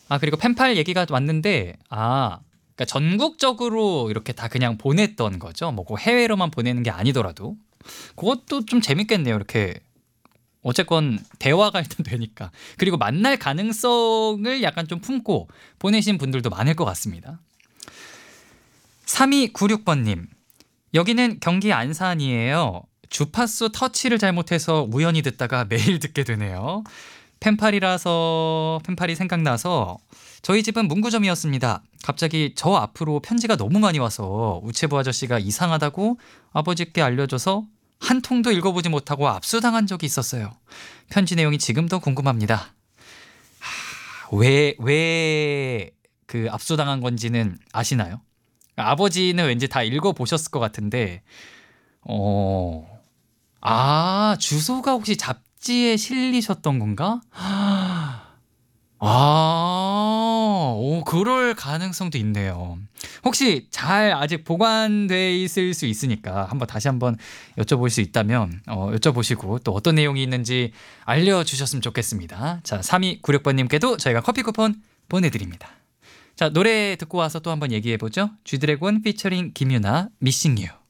그리고 펜팔 얘기가 왔는데 그러니까 전국적으로 이렇게 다 그냥 보냈던 거죠. 뭐그 해외로만 보내는 게 아니더라도 그것도 좀 재밌겠네요. 이렇게 어쨌건 대화가 일단 되니까. 그리고 만날 가능성을 약간 좀 품고 보내신 분들도 많을 것 같습니다. 3296번님, 여기는 경기 안산이에요. 주파수 터치를 잘못해서 우연히 듣다가 매일 듣게 되네요. 펜팔이 생각나서 저희 집은 문구점이었습니다. 갑자기 저 앞으로 편지가 너무 많이 와서 우체부 아저씨가 이상하다고 아버지께 알려줘서 한 통도 읽어보지 못하고 압수당한 적이 있었어요. 편지 내용이 지금도 궁금합니다. 왜 그 압수당한 건지는 아시나요? 아버지는 왠지 다 읽어보셨을 것 같은데 주소가 혹시 잡지에 실리셨던 건가? 그럴 가능성도 있네요. 혹시 잘 아직 보관돼 있을 수 있으니까 다시 한번 여쭤볼 수 있다면 여쭤보시고 또 어떤 내용이 있는지 알려주셨으면 좋겠습니다. 자, 3296번님께도 저희가 커피 쿠폰 보내드립니다. 자, 노래 듣고 와서 또 한번 얘기해보죠. G드래곤 피처링 김유나, Missing You.